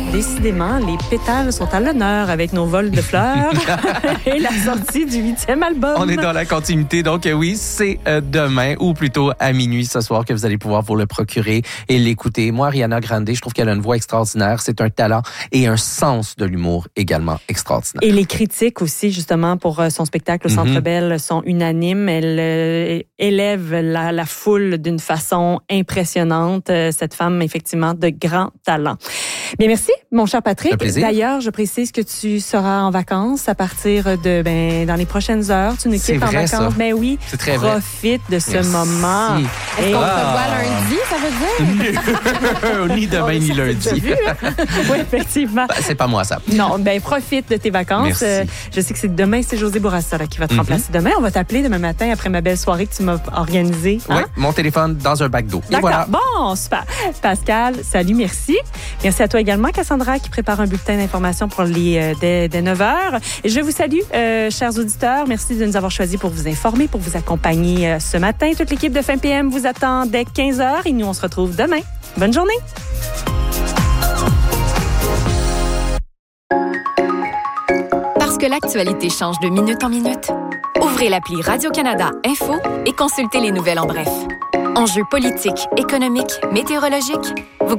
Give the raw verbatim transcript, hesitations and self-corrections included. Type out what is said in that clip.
Décidément, les pétales sont à l'honneur avec nos vols de fleurs et la sortie du huitième album. On est dans la continuité, donc euh, oui, c'est euh, demain ou plutôt à minuit ce soir que vous allez pouvoir vous le procurer et l'écouter. Moi, Ariana Grande, je trouve qu'elle a une voix extraordinaire. C'est un talent et un sens de l'humour également extraordinaire. Et les critiques aussi, justement, pour son spectacle au Centre Mm-hmm. Bell sont unanimes. Elle euh, élève la, la foule d'une façon impressionnante. Euh, cette femme, effectivement, de grand talent. Bien, merci, mon cher Patrick. Un plaisir. D'ailleurs, je précise que tu seras en vacances à partir de, ben, dans les prochaines heures. Tu nous C'est quittes en vrai, vacances. ça. Ben oui. C'est très vrai. Profite de ce Merci. moment. Est-ce qu'on Ah. se voit lundi, ça veut dire? Ni demain, ni lundi. Oui, effectivement. Ben, c'est pas moi, ça. Non, ben profite de tes vacances. Merci. Euh, je sais que c'est demain, c'est José Bourassa là, qui va te Mm-hmm. remplacer demain. On va t'appeler demain matin après ma belle soirée que tu m'as organisée. Hein? Oui, mon téléphone dans un bac d'eau. Et D'accord. voilà. Bon, super. Pascal, salut, merci. Merci à toi également, Cassandra, qui prépare un bulletin d'information pour les euh, dès, dès neuf heures. Et je vous salue, euh, chers auditeurs. Merci de nous avoir choisis pour vous informer, pour vous accompagner euh, ce matin. Toute l'équipe de Fin P M vous attend dès quinze heures et nous, on se retrouve demain. Bonne journée. Parce que l'actualité change de minute en minute, ouvrez l'appli Radio-Canada Info et consultez les nouvelles en bref. Enjeux politiques, économiques, météorologiques, vous